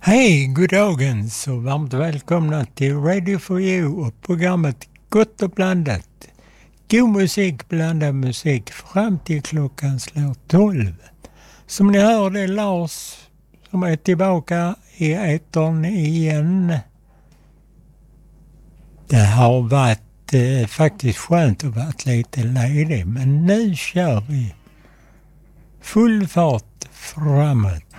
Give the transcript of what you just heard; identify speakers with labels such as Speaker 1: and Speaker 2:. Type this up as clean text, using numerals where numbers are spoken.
Speaker 1: Hej, goddagens och varmt välkomna till Radio for You och programmet Gott och blandat. God musik, blandad musik fram till klockan slår 12. Som ni hör, det är Lars som är tillbaka i etern igen. Det har varit faktiskt skönt att vara lite ledig, men nu kör vi full fart framåt.